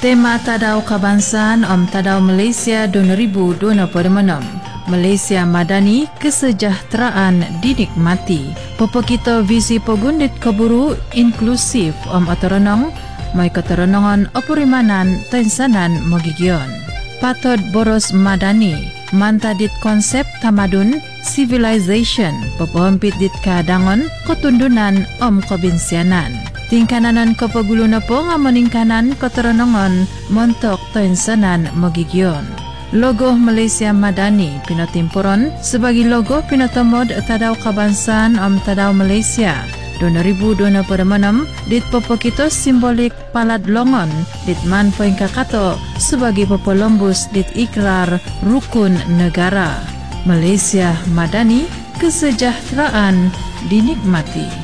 Tema Tadau Kebangsaan Tadau Malaysia 2026. Malaysia Madani, kesejahteraan dinikmati. Popo kita visi pogundit keburu inklusif otoronong, mai keteronongan opurimanan tensanan mogigion. Patod boros Madani, mantadit konsep tamadun civilization, popohampit dit kadangon ketundunan kebinsianan. Tingkananan kopagulu na po nga maningkanan keteronongan montok tensanan mogigion. Logo Malaysia Madani pinatimpuron sebagai logo pinatamod Tadau Kebangsaan Tadau Malaysia 2026 dit popokito simbolik palad longon dit man poing kakato sebagai popolombus dit ikrar rukun negara. Malaysia Madani, kesejahteraan dinikmati.